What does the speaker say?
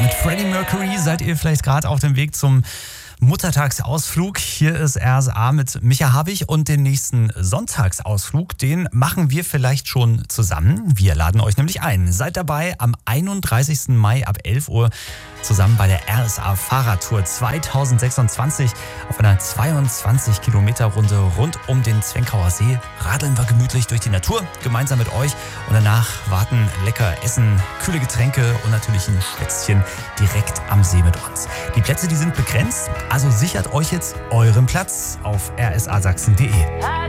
mit Freddie Mercury seid ihr vielleicht gerade auf dem Weg zum Muttertagsausflug. Hier ist RSA mit Micha Habich und den nächsten Sonntagsausflug, den machen wir vielleicht schon zusammen. Wir laden euch nämlich ein. Seid dabei am 31. Mai ab 11 Uhr zusammen bei der RSA Fahrradtour 2026 auf einer 22-Kilometer-Runde rund um den Zwenkauer See. Radeln wir gemütlich durch die Natur gemeinsam mit euch und danach warten lecker Essen, kühle Getränke und natürlich ein Schwätzchen direkt am See mit uns. Die Plätze, die sind begrenzt, also sichert euch jetzt euren Platz auf rsasachsen.de.